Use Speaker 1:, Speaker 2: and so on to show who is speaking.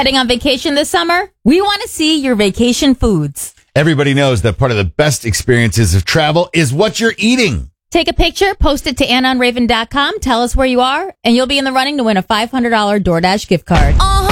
Speaker 1: Heading on vacation this summer? We want to see your vacation foods.
Speaker 2: Everybody knows that part of the best experiences of travel is what you're eating.
Speaker 1: Take a picture, post it to AnnOnRaven.com, tell us where you are, and you'll be in the running to win a $500 DoorDash gift card.